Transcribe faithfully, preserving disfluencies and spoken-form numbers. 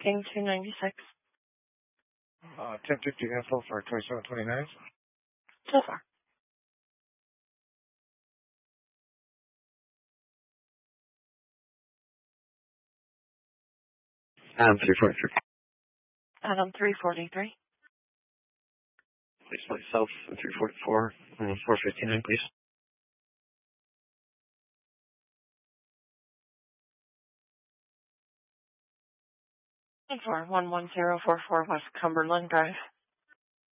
King two ninety-six. Uh, ten fifty info for twenty-seven twenty-nine. So far. Adam three forty-three. Adam three forty-three. Please myself three forty-four. And four fifty-nine, please. For one one zero four four West Cumberland Drive.